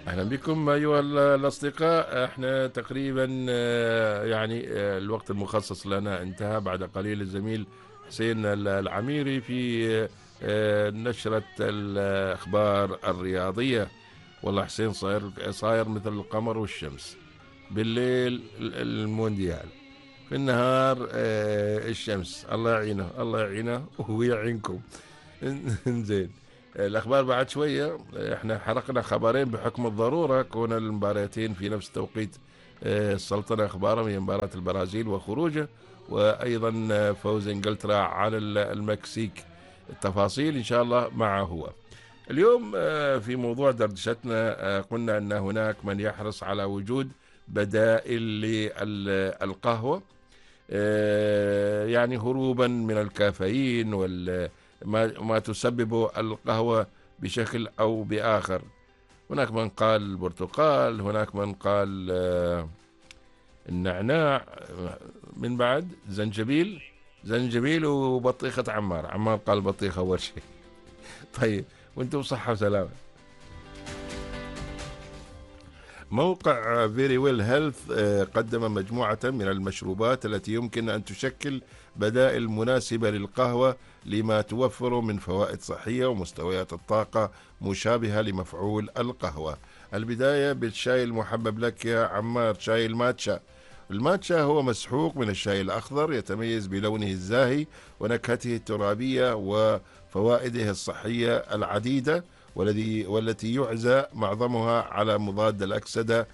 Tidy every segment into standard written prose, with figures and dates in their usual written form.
أهلا بكم أيها الأصدقاء. احنا تقريبا الوقت المخصص لنا انتهى بعد قليل. الزميل حسين العميري في نشرة الأخبار الرياضية. والله حسين صاير مثل القمر والشمس. بالليل المونديال، في النهار الشمس. الله يعينه الله يعينه ويعينكم. زين. الاخبار بعد شويه. احنا حرقنا خبرين بحكم الضروره، كون المباراتين في نفس توقيت. السلطنه اخبارهم هي مباراه البرازيل وخروجه، وايضا فوز انجلترا على المكسيك. التفاصيل ان شاء الله معه هو. اليوم في موضوع دردشتنا قلنا ان هناك من يحرص على وجود بدائل للقهوه، يعني هروبا من الكافيين ما تسبب القهوة بشكل أو بآخر. هناك من قال البرتقال، هناك من قال النعناع، من بعد زنجبيل وبطيخة عمار قال بطيخة أول شيء. طيب، وانتم صحة وسلامة. موقع فيري ويل هيلث قدم مجموعة من المشروبات التي يمكن أن تشكل بدائل مناسبة للقهوة، لما توفر من فوائد صحية ومستويات الطاقة مشابهة لمفعول القهوة. البداية بالشاي المحبب لك يا عمار، شاي الماتشا. الماتشا هو مسحوق من الشاي الأخضر، يتميز بلونه الزاهي ونكهته الترابية وفوائده الصحية العديدة، والتي يعزى معظمها على مضاد الأكسدة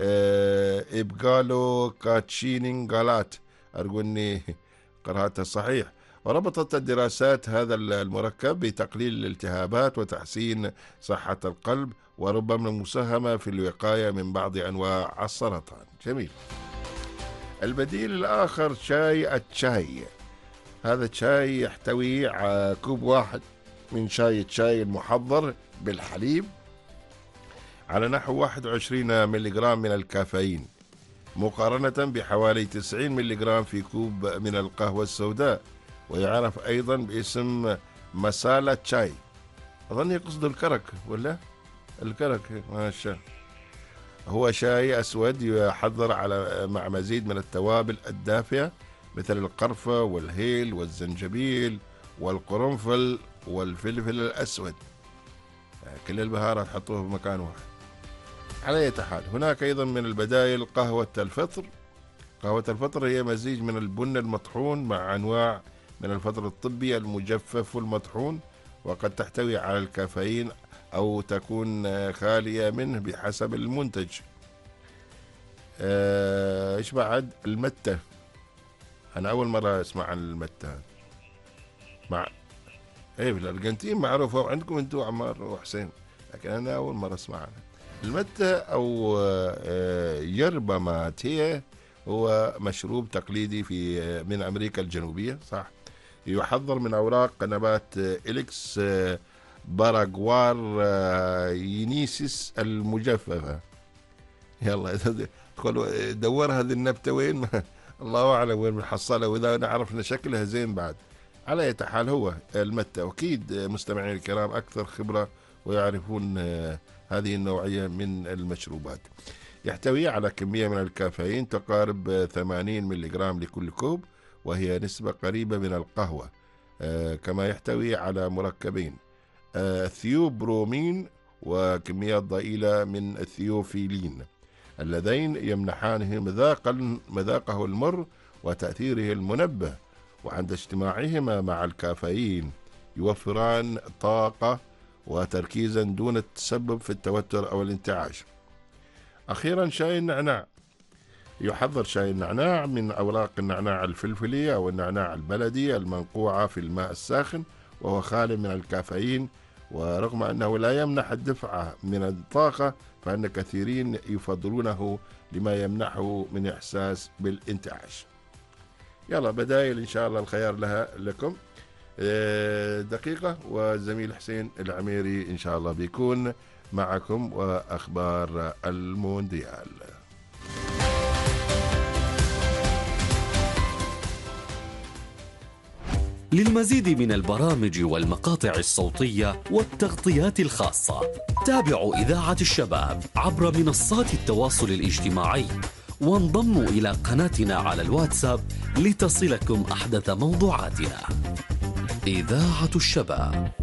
إبقالو كاتشينين غالات. أرجو أني قرأتها صحيح. وربطت الدراسات هذا المركب بتقليل الالتهابات وتحسين صحة القلب، وربما مساهمة في الوقاية من بعض أنواع السرطان. جميل. البديل الآخر شاي الشاي. هذا الشاي يحتوي على كوب واحد من شاي المحضر بالحليب على نحو 21 ملغرام من الكافيين، مقارنة بحوالي 90 ملغرام في كوب من القهوة السوداء، ويعرف أيضا باسم مسالة شاي. أظن يقصد الكرك ولا الكرك. ما شاء. هو شاي أسود يحضر مع مزيد من التوابل الدافئة مثل القرفة والهيل والزنجبيل والقرنفل والفلفل الأسود. كل البهارات حطوها في مكان واحد. على أي حال، هناك أيضا من البدائل قهوة الفطر. قهوة الفطر هي مزيج من البن المطحون مع أنواع من الفطر الطبي المجفف والمطحون، وقد تحتوي على الكافيين أو تكون خالية منه بحسب المنتج. إيش بعد؟ المتة. أنا أول مرة أسمع عن المتة. مع إيه، في الأرجنتين معروفة، وعندكم أنتوا عمار وحسين، لكن أنا أول مرة أسمع عنها. المتة أو يربا ماتيه هو مشروب تقليدي من أمريكا الجنوبية، صح. يحضر من أوراق نبات إليكس باراغوار ينيسيس المجففة. يلا دور هذه النبتة وين. الله أعلم وين بنحصلها، وإذا نعرفنا شكلها زين بعد. على أي حال، هو المتة. أكيد مستمعين الكرام أكثر خبرة ويعرفون هذه النوعية من المشروبات. يحتوي على كمية من الكافيين تقارب 80 ملغرام لكل كوب، وهي نسبة قريبة من القهوة. كما يحتوي على مركبين ثيوبرومين وكميات ضئيلة من الثيوفيلين، اللذين يمنحانه مذاقه المر وتأثيره المنبه، وعند اجتماعهما مع الكافيين يوفران طاقة وتركيزا دون التسبب في التوتر أو الانتعاش. أخيرا، شاي النعناع. يحضر شاي النعناع من أوراق النعناع الفلفلي أو النعناع البلدي المنقوعة في الماء الساخن، وهو خال من الكافيين، ورغم أنه لا يمنح الدفعة من الطاقة، فإن كثيرين يفضلونه لما يمنحه من إحساس بالانتعاش. يلا، بدايل إن شاء الله الخيار لكم. دقيقة والزميل حسين العميري إن شاء الله بيكون معكم وأخبار المونديال. للمزيد من البرامج والمقاطع الصوتية والتغطيات الخاصة تابعوا إذاعة الشباب عبر منصات التواصل الاجتماعي، وانضموا إلى قناتنا على الواتساب لتصلكم أحدث موضوعاتنا. إذاعة الشباب.